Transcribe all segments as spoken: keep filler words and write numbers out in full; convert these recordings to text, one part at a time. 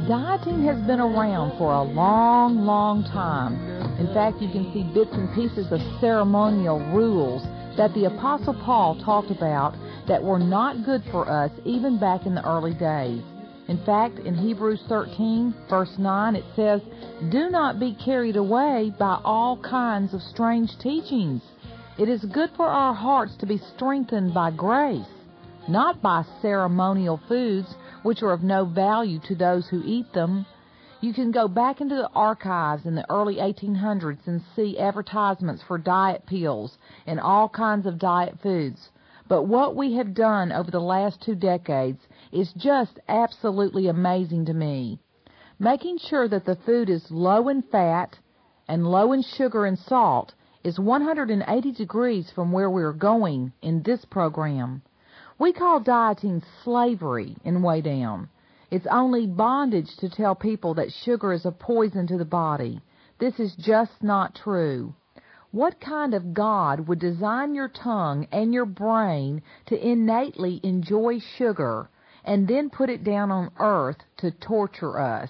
Dieting has been around for a long, long time. In fact, you can see bits and pieces of ceremonial rules that the Apostle Paul talked about that were not good for us even back in the early days. In fact, in Hebrews thirteen, verse nine, it says, "Do not be carried away by all kinds of strange teachings. It is good for our hearts to be strengthened by grace, not by ceremonial foods, which are of no value to those who eat them." You can go back into the archives in the early eighteen hundreds and see advertisements for diet pills and all kinds of diet foods. But what we have done over the last two decades is just absolutely amazing to me. Making sure that the food is low in fat and low in sugar and salt is one hundred eighty degrees from where we're going in this program. We call dieting slavery in Way Down. It's only bondage to tell people that sugar is a poison to the body. This is just not true. What kind of God would design your tongue and your brain to innately enjoy sugar and then put it down on earth to torture us?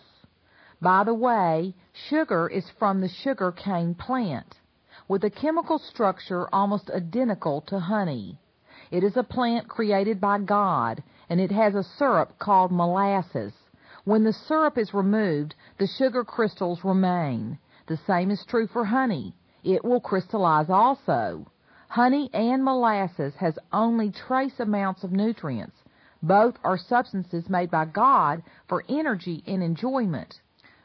By the way, sugar is from the sugar cane plant, with a chemical structure almost identical to honey. It is a plant created by God, and it has a syrup called molasses. When the syrup is removed, the sugar crystals remain. The same is true for honey. It will crystallize also. Honey and molasses has only trace amounts of nutrients. Both are substances made by God for energy and enjoyment.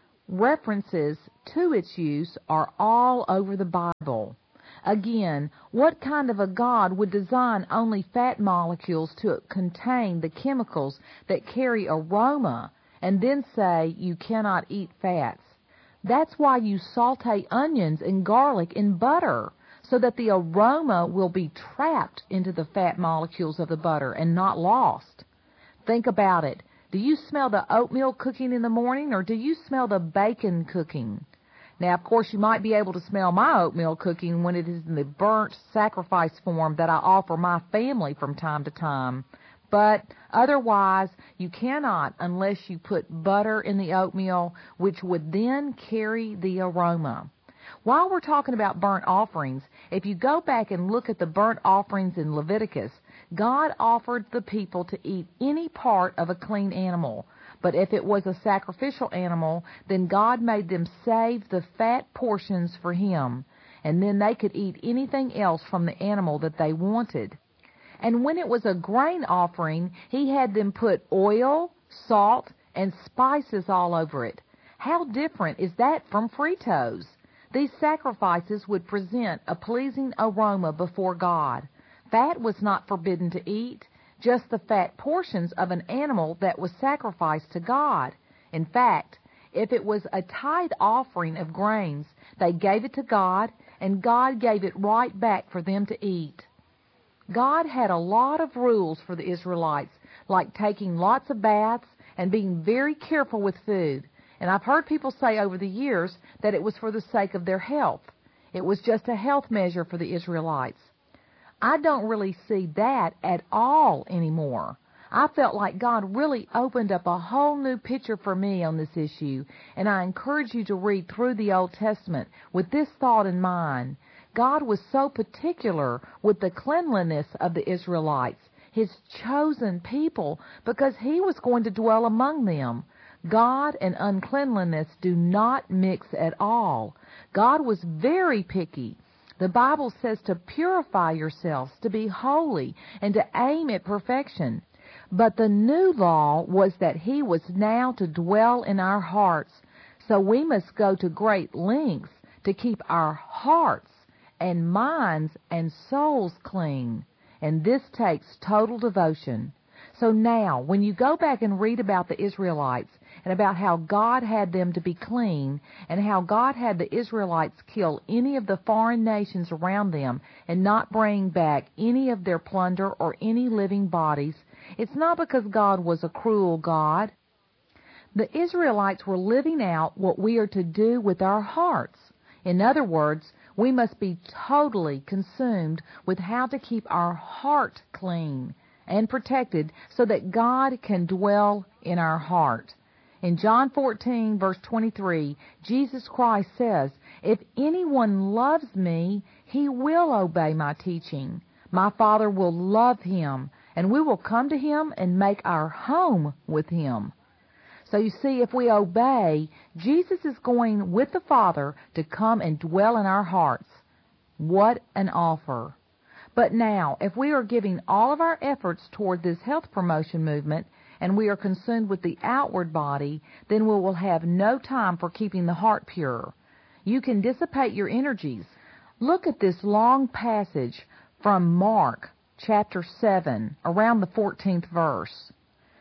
References to its use are all over the Bible. Again, what kind of a God would design only fat molecules to contain the chemicals that carry aroma and then say you cannot eat fats? That's why you saute onions and garlic in butter, so that the aroma will be trapped into the fat molecules of the butter and not lost. Think about it. Do you smell the oatmeal cooking in the morning, or do you smell the bacon cooking? Now, of course, you might be able to smell my oatmeal cooking when it is in the burnt sacrifice form that I offer my family from time to time. But otherwise, you cannot unless you put butter in the oatmeal, which would then carry the aroma. While we're talking about burnt offerings, if you go back and look at the burnt offerings in Leviticus, God offered the people to eat any part of a clean animal. But if it was a sacrificial animal, then God made them save the fat portions for Him, and then they could eat anything else from the animal that they wanted. And when it was a grain offering, He had them put oil, salt, and spices all over it. How different is that from Fritos? These sacrifices would present a pleasing aroma before God. Fat was not forbidden to eat, just the fat portions of an animal that was sacrificed to God. In fact, if it was a tithe offering of grains, they gave it to God, and God gave it right back for them to eat. God had a lot of rules for the Israelites, like taking lots of baths and being very careful with food. And I've heard people say over the years that it was for the sake of their health. It was just a health measure for the Israelites. I don't really see that at all anymore. I felt like God really opened up a whole new picture for me on this issue, and I encourage you to read through the Old Testament with this thought in mind. God was so particular with the cleanliness of the Israelites, His chosen people, because He was going to dwell among them. God and uncleanliness do not mix at all. God was very picky. The Bible says to purify yourselves, to be holy, and to aim at perfection. But the new law was that He was now to dwell in our hearts, so we must go to great lengths to keep our hearts and minds and souls clean. And this takes total devotion. So now, when you go back and read about the Israelites and about how God had them to be clean and how God had the Israelites kill any of the foreign nations around them and not bring back any of their plunder or any living bodies, it's not because God was a cruel God. The Israelites were living out what we are to do with our hearts. In other words, we must be totally consumed with how to keep our heart clean and protected so that God can dwell in our heart. In John fourteen, verse twenty-three, Jesus Christ says, "If anyone loves me, he will obey my teaching. My Father will love him, and we will come to him and make our home with him." So you see, if we obey, Jesus is going with the Father to come and dwell in our hearts. What an offer. But now, if we are giving all of our efforts toward this health promotion movement, and we are consumed with the outward body, then we will have no time for keeping the heart pure. You can dissipate your energies. Look at this long passage from Mark chapter seven, around the fourteenth verse.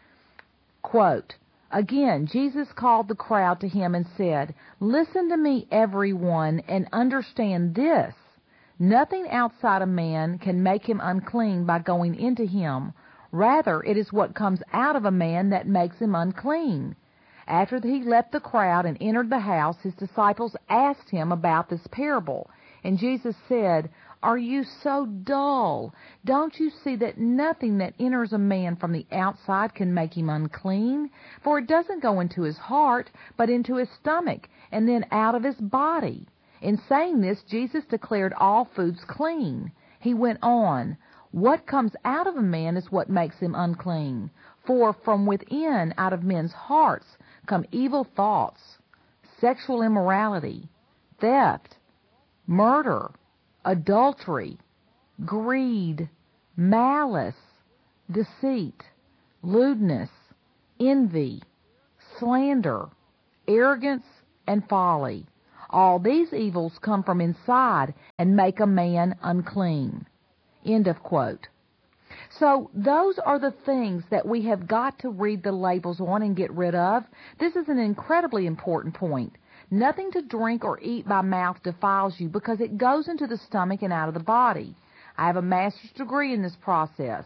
Quote, "Again, Jesus called the crowd to him and said, 'Listen to me, everyone, and understand this. Nothing outside a man can make him unclean by going into him. Rather, it is what comes out of a man that makes him unclean.' After he left the crowd and entered the house, his disciples asked him about this parable. And Jesus said, 'Are you so dull? Don't you see that nothing that enters a man from the outside can make him unclean? For it doesn't go into his heart, but into his stomach, and then out of his body.' In saying this, Jesus declared all foods clean. He went on, 'What comes out of a man is what makes him unclean. For from within, out of men's hearts, come evil thoughts, sexual immorality, theft, murder, adultery, greed, malice, deceit, lewdness, envy, slander, arrogance, and folly. All these evils come from inside and make a man unclean." End of quote. So those are the things that we have got to read the labels on and get rid of. This is an incredibly important point. Nothing to drink or eat by mouth defiles you because it goes into the stomach and out of the body. I have a master's degree in this process.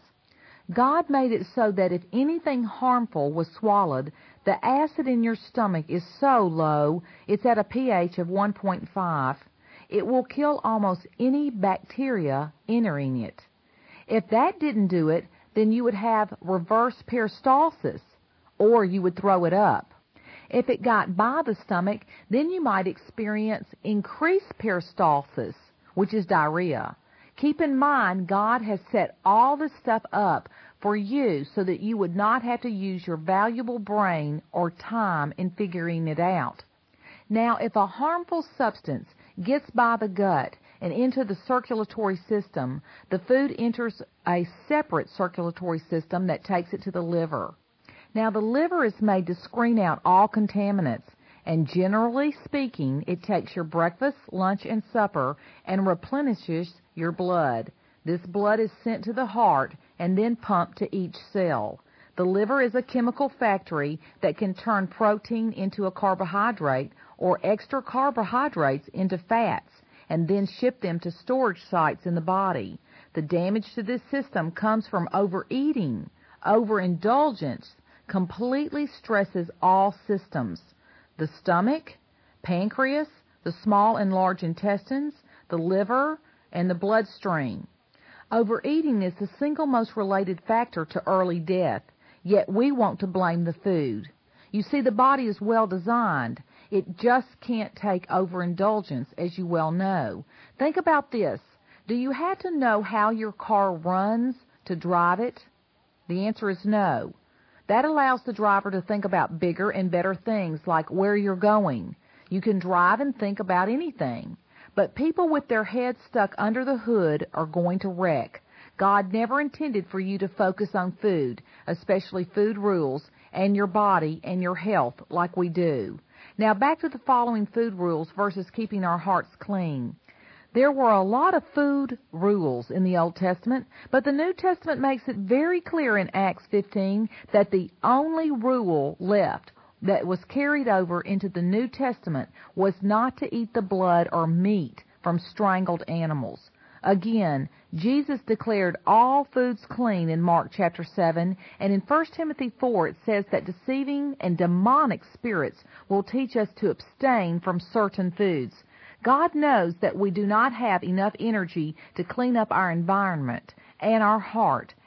God made it so that if anything harmful was swallowed, the acid in your stomach is so low, it's at a pH of one point five. It will kill almost any bacteria entering it. If that didn't do it, then you would have reverse peristalsis, or you would throw it up. If it got by the stomach, then you might experience increased peristalsis, which is diarrhea. Keep in mind, God has set all this stuff up for you so that you would not have to use your valuable brain or time in figuring it out. Now, if a harmful substance gets by the gut and into the circulatory system, the food enters a separate circulatory system that takes it to the liver. Now, the liver is made to screen out all contaminants, and generally speaking, it takes your breakfast, lunch, and supper and replenishes your blood. This blood is sent to the heart and then pumped to each cell. The liver is a chemical factory that can turn protein into a carbohydrate or extra carbohydrates into fats and then ship them to storage sites in the body. The damage to this system comes from overeating. Overindulgence completely stresses all systems: the stomach, pancreas, the small and large intestines, the liver, and the bloodstream. Overeating is the single most related factor to early death, yet we want to blame the food. You see, the body is well designed. It just can't take overindulgence, as you well know. Think about this. Do you have to know how your car runs to drive it? The answer is no. That allows the driver to think about bigger and better things like where you're going. You can drive and think about anything. But people with their heads stuck under the hood are going to wreck. God never intended for you to focus on food, especially food rules, and your body and your health like we do. Now back to the following food rules versus keeping our hearts clean. There were a lot of food rules in the Old Testament, but the New Testament makes it very clear in Acts fifteen that the only rule left that was carried over into the New Testament was not to eat the blood or meat from strangled animals. Again, Jesus declared all foods clean in Mark chapter seven, and in First Timothy four it says that deceiving and demonic spirits will teach us to abstain from certain foods. God knows that we do not have enough energy to clean up our environment and our heart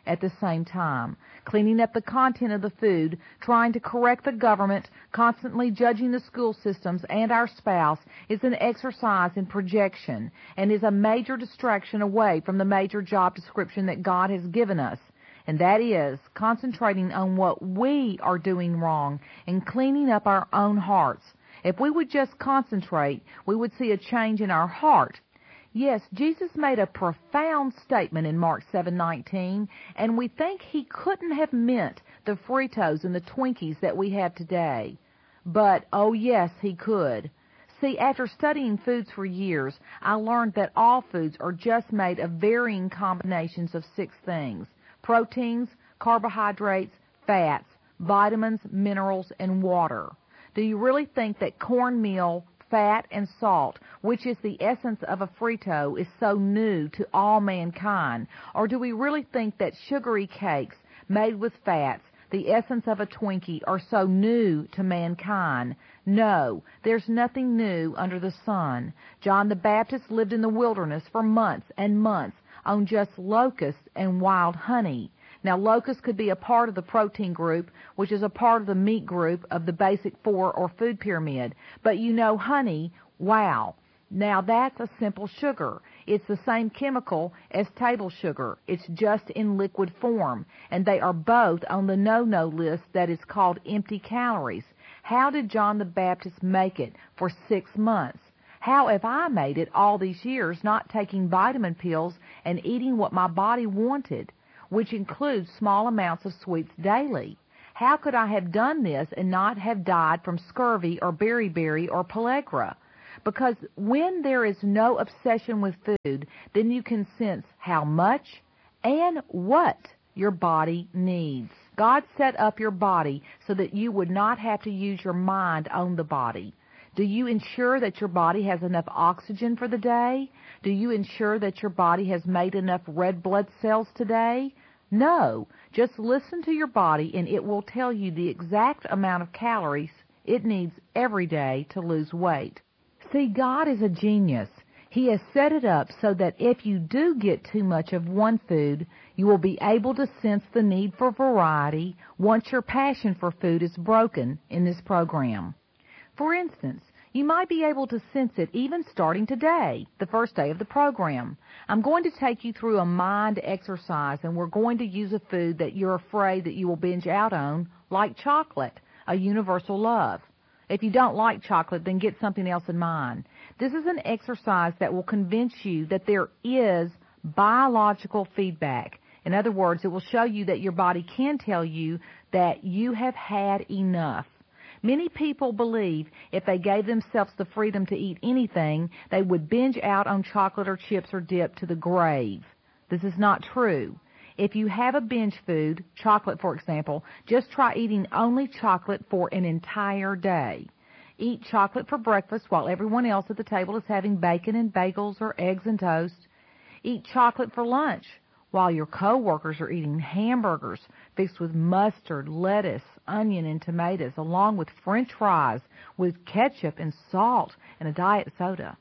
at the same time. Cleaning up the content of the food, trying to correct the government, constantly judging the school systems and our spouse is an exercise in projection and is a major distraction away from the major job description that God has given us. And that is concentrating on what we are doing wrong and cleaning up our own hearts. If we would just concentrate, we would see a change in our heart. Yes, Jesus made a profound statement in Mark seven nineteen, and we think he couldn't have meant the Fritos and the Twinkies that we have today. But, oh yes, he could. See, after studying foods for years, I learned that all foods are just made of varying combinations of six things: proteins, carbohydrates, fats, vitamins, minerals, and water. Do you really think that cornmeal, fat, and salt, which is the essence of a Frito, is so new to all mankind? Or do we really think that sugary cakes made with fats, the essence of a Twinkie, are so new to mankind? No, there's nothing new under the sun. John the Baptist lived in the wilderness for months and months on just locusts and wild honey. Now, locusts could be a part of the protein group, which is a part of the meat group of the basic four or food pyramid. But you know, honey, wow. Now, that's a simple sugar. It's the same chemical as table sugar. It's just in liquid form. And they are both on the no-no list that is called empty calories. How did John the Baptist make it for six months? How have I made it all these years not taking vitamin pills and eating what my body wanted, which includes small amounts of sweets daily? How could I have done this and not have died from scurvy or beriberi or pellagra? Because when there is no obsession with food, then you can sense how much and what your body needs. God set up your body so that you would not have to use your mind on the body. Do you ensure that your body has enough oxygen for the day? Do you ensure that your body has made enough red blood cells today? No. Just listen to your body and it will tell you the exact amount of calories it needs every day to lose weight. See, God is a genius. He has set it up so that if you do get too much of one food, you will be able to sense the need for variety once your passion for food is broken in this program. For instance, you might be able to sense it even starting today, the first day of the program. I'm going to take you through a mind exercise, and we're going to use a food that you're afraid that you will binge out on, like chocolate, a universal love. If you don't like chocolate, then get something else in mind. This is an exercise that will convince you that there is biological feedback. In other words, it will show you that your body can tell you that you have had enough. Many people believe if they gave themselves the freedom to eat anything, they would binge out on chocolate or chips or dip to the grave. This is not true. If you have a binge food, chocolate for example, just try eating only chocolate for an entire day. Eat chocolate for breakfast while everyone else at the table is having bacon and bagels or eggs and toast. Eat chocolate for lunch while your co-workers are eating hamburgers fixed with mustard, lettuce, onion, and tomatoes, along with French fries with ketchup and salt and a diet soda.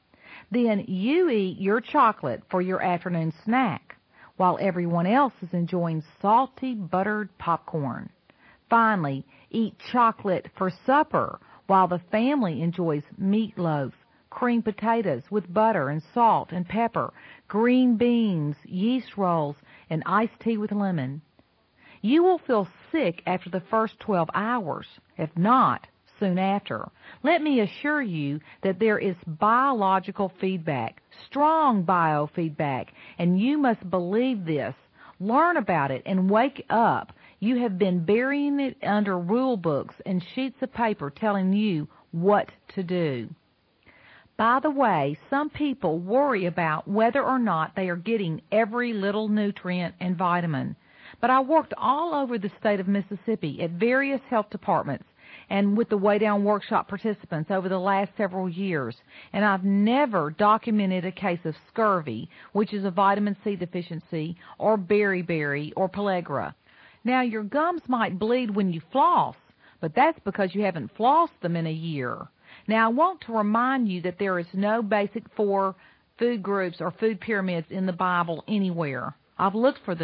Then you eat your chocolate for your afternoon snack, while everyone else is enjoying salty, buttered popcorn. Finally, eat chocolate for supper, while the family enjoys meatloaf, creamed potatoes with butter and salt and pepper, green beans, yeast rolls, and iced tea with lemon. You will feel sick after the first twelve hours, if not soon after. Let me assure you that there is biological feedback, strong biofeedback, and you must believe this. Learn about it and wake up. You have been burying it under rule books and sheets of paper telling you what to do. By the way, some people worry about whether or not they are getting every little nutrient and vitamin. But I worked all over the state of Mississippi at various health departments and with the Way Down Workshop participants over the last several years, and I've never documented a case of scurvy, which is a vitamin C deficiency, or beriberi or pellagra. Now, your gums might bleed when you floss, but that's because you haven't flossed them in a year. Now, I want to remind you that there is no basic four food groups or food pyramids in the Bible anywhere. I've looked for them.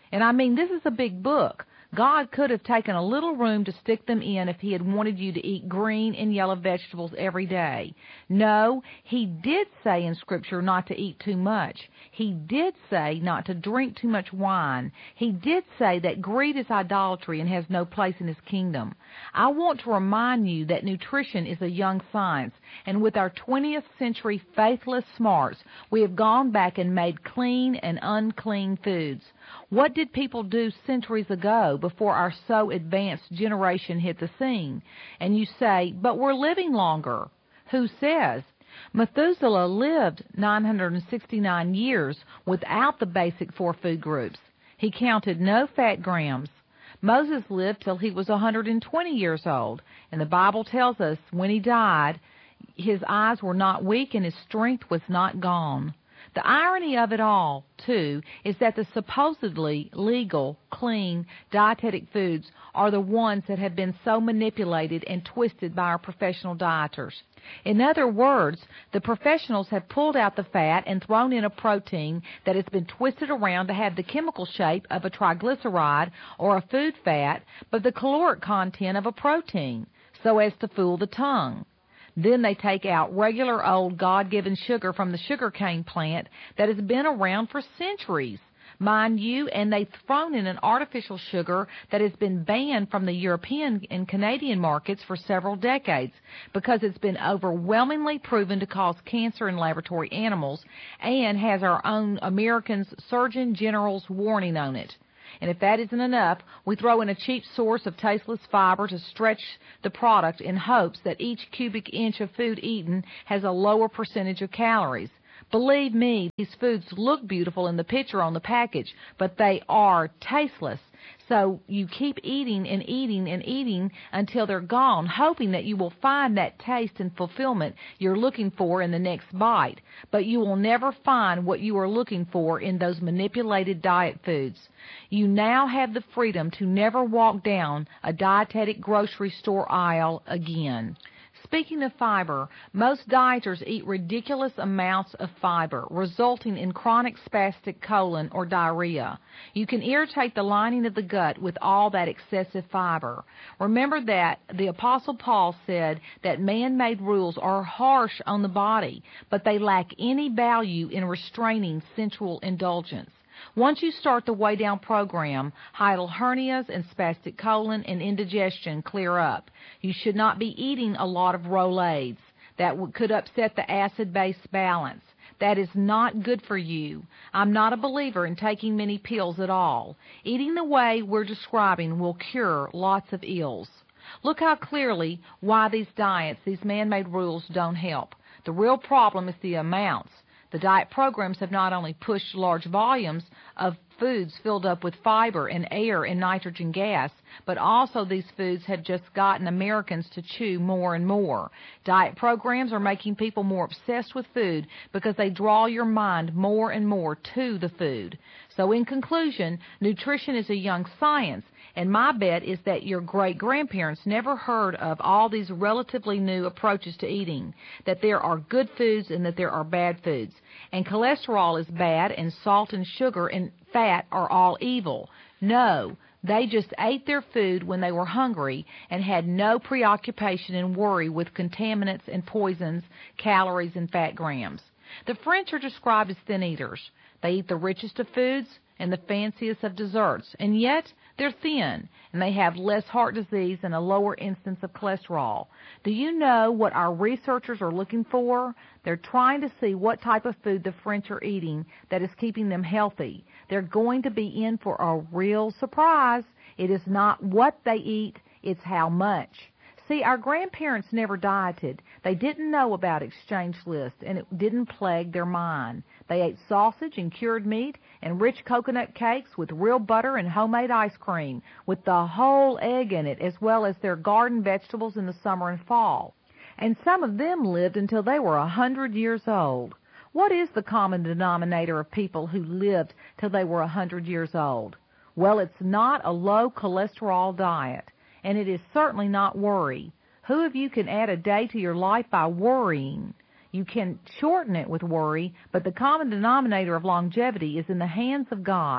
And I mean, this is a big book. God could have taken a little room to stick them in if he had wanted you to eat green and yellow vegetables every day. No, he did say in Scripture not to eat too much. He did say not to drink too much wine. He did say that greed is idolatry and has no place in his kingdom. I want to remind you that nutrition is a young science, and with our twentieth century faithless smarts, we have gone back and made clean and unclean foods. What did people do centuries ago before our so advanced generation hit the scene? And you say, but we're living longer. Who says? Methuselah lived nine hundred sixty-nine years without the basic four food groups. He counted no fat grams. Moses lived till he was one hundred twenty years old, and the Bible tells us when he died, his eyes were not weak and his strength was not gone. The irony of it all, too, is that the supposedly legal, clean, dietetic foods are the ones that have been so manipulated and twisted by our professional dieters. In other words, the professionals have pulled out the fat and thrown in a protein that has been twisted around to have the chemical shape of a triglyceride or a food fat, but the caloric content of a protein, so as to fool the tongue. Then they take out regular old God-given sugar from the sugarcane plant that has been around for centuries, mind you, and they've thrown in an artificial sugar that has been banned from the European and Canadian markets for several decades because it's been overwhelmingly proven to cause cancer in laboratory animals and has our own American's Surgeon General's warning on it. And if that isn't enough, we throw in a cheap source of tasteless fiber to stretch the product in hopes that each cubic inch of food eaten has a lower percentage of calories. Believe me, these foods look beautiful in the picture on the package, but they are tasteless. So you keep eating and eating and eating until they're gone, hoping that you will find that taste and fulfillment you're looking for in the next bite. But you will never find what you are looking for in those manipulated diet foods. You now have the freedom to never walk down a dietetic grocery store aisle again. Speaking of fiber, most dieters eat ridiculous amounts of fiber, resulting in chronic spastic colon or diarrhea. You can irritate the lining of the gut with all that excessive fiber. Remember that the Apostle Paul said that man-made rules are harsh on the body, but they lack any value in restraining sensual indulgence. Once you start the Way Down program, hiatal hernias and spastic colon and indigestion clear up. You should not be eating a lot of Rolaids. That could upset the acid-base balance. That is not good for you. I'm not a believer in taking many pills at all. Eating the way we're describing will cure lots of ills. Look how clearly why these diets, these man-made rules don't help. The real problem is the amounts. The diet programs have not only pushed large volumes of foods filled up with fiber and air and nitrogen gas, but also these foods have just gotten Americans to chew more and more. Diet programs are making people more obsessed with food because they draw your mind more and more to the food. So in conclusion, nutrition is a young science, and my bet is that your great-grandparents never heard of all these relatively new approaches to eating, that there are good foods and that there are bad foods. And cholesterol is bad, and salt and sugar and fat are all evil. No, they just ate their food when they were hungry and had no preoccupation and worry with contaminants and poisons, calories, and fat grams. The French are described as thin eaters. They eat the richest of foods and the fanciest of desserts, and yet they're thin, and they have less heart disease and a lower incidence of cholesterol. Do you know what our researchers are looking for? They're trying to see what type of food the French are eating that is keeping them healthy. They're going to be in for a real surprise. It is not what they eat, it's how much. See, our grandparents never dieted. They didn't know about exchange lists, and it didn't plague their mind. They ate sausage and cured meat and rich coconut cakes with real butter and homemade ice cream with the whole egg in it, as well as their garden vegetables in the summer and fall. And some of them lived until they were a hundred years old. What is the common denominator of people who lived till they were a hundred years old? Well, it's not a low cholesterol diet. And it is certainly not worry. Who of you can add a day to your life by worrying? You can shorten it with worry, but the common denominator of longevity is in the hands of God.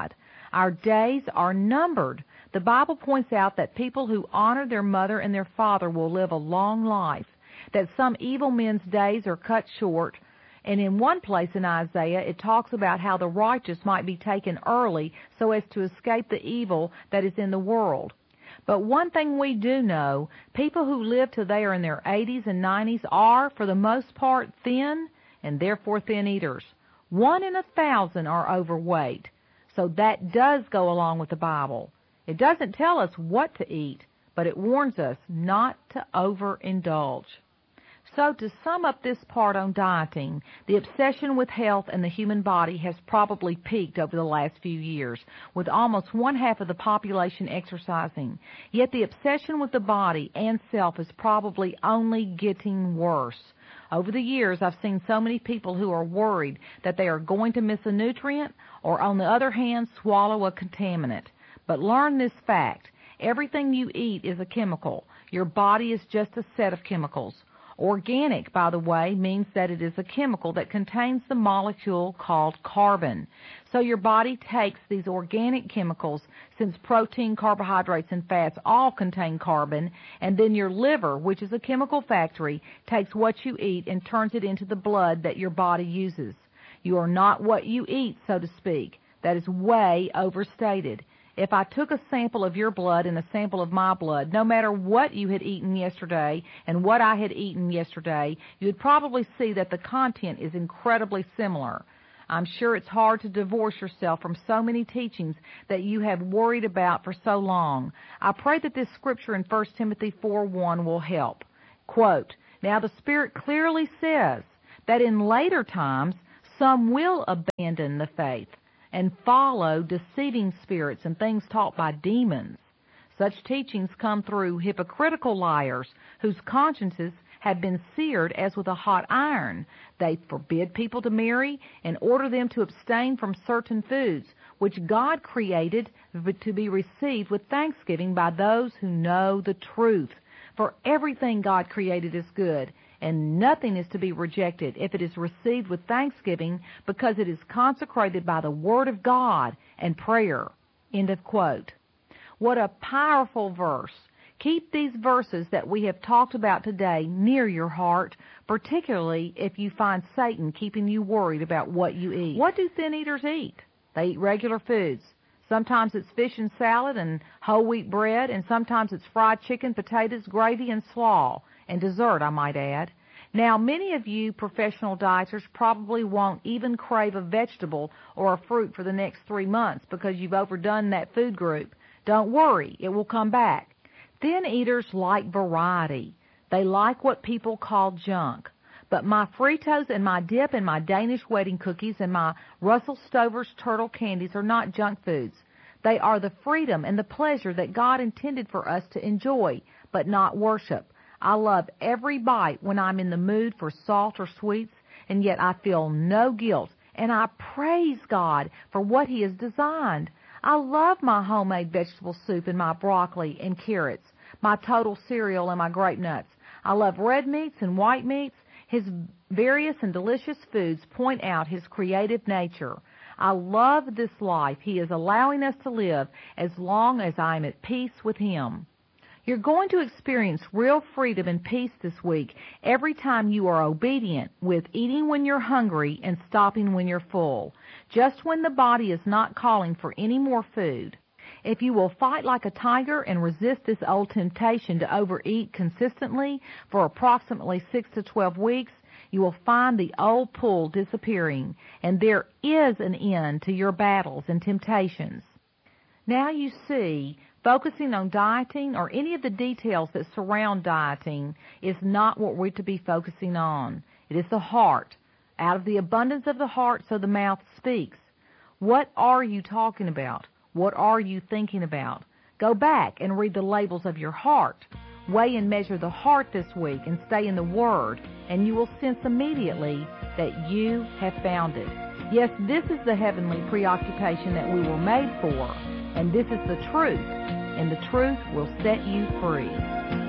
Our days are numbered. The Bible points out that people who honor their mother and their father will live a long life, that some evil men's days are cut short, and in one place in Isaiah it talks about how the righteous might be taken early so as to escape the evil that is in the world. But one thing we do know, people who live till they are in their eighties and nineties are, for the most part, thin and therefore thin eaters. One in a thousand are overweight. So that does go along with the Bible. It doesn't tell us what to eat, but it warns us not to overindulge. So to sum up this part on dieting, the obsession with health and the human body has probably peaked over the last few years, with almost one half of the population exercising. Yet the obsession with the body and self is probably only getting worse. Over the years, I've seen so many people who are worried that they are going to miss a nutrient or, on the other hand, swallow a contaminant. But learn this fact. Everything you eat is a chemical. Your body is just a set of chemicals. Organic, by the way, means that it is a chemical that contains the molecule called carbon. So your body takes these organic chemicals, since protein, carbohydrates, and fats all contain carbon, and then your liver, which is a chemical factory, takes what you eat and turns it into the blood that your body uses. You are not what you eat, so to speak. That is way overstated. If I took a sample of your blood and a sample of my blood, no matter what you had eaten yesterday and what I had eaten yesterday, you would probably see that the content is incredibly similar. I'm sure it's hard to divorce yourself from so many teachings that you have worried about for so long. I pray that this scripture in First Timothy four one will help. Quote, "Now the Spirit clearly says that in later times some will abandon the faith and follow deceiving spirits and things taught by demons. Such teachings come through hypocritical liars whose consciences have been seared as with a hot iron. They forbid people to marry and order them to abstain from certain foods, which God created to be received with thanksgiving by those who know the truth. For everything God created is good, and nothing is to be rejected if it is received with thanksgiving, because it is consecrated by the Word of God and prayer." End of quote. What a powerful verse. Keep these verses that we have talked about today near your heart, particularly if you find Satan keeping you worried about what you eat. What do thin eaters eat? They eat regular foods. Sometimes it's fish and salad and whole wheat bread, and sometimes it's fried chicken, potatoes, gravy, and slaw. And dessert, I might add. Now, many of you professional dieters probably won't even crave a vegetable or a fruit for the next three months because you've overdone that food group. Don't worry, it will come back. Thin eaters like variety. They like what people call junk. But my Fritos and my dip and my Danish wedding cookies and my Russell Stover's turtle candies are not junk foods. They are the freedom and the pleasure that God intended for us to enjoy, but not worship. I love every bite when I'm in the mood for salt or sweets, and yet I feel no guilt, and I praise God for what He has designed. I love my homemade vegetable soup and my broccoli and carrots, my total cereal and my grape nuts. I love red meats and white meats. His various and delicious foods point out His creative nature. I love this life He is allowing us to live as long as I am at peace with Him. You're going to experience real freedom and peace this week every time you are obedient with eating when you're hungry and stopping when you're full, just when the body is not calling for any more food. If you will fight like a tiger and resist this old temptation to overeat consistently for approximately six to twelve weeks, you will find the old pull disappearing, and there is an end to your battles and temptations. Now you see, focusing on dieting or any of the details that surround dieting is not what we're to be focusing on. It is the heart. Out of the abundance of the heart, so the mouth speaks. What are you talking about? What are you thinking about? Go back and read the labels of your heart. Weigh and measure the heart this week and stay in the Word, and you will sense immediately that you have found it. Yes, this is the heavenly preoccupation that we were made for, and this is the truth, and the truth will set you free.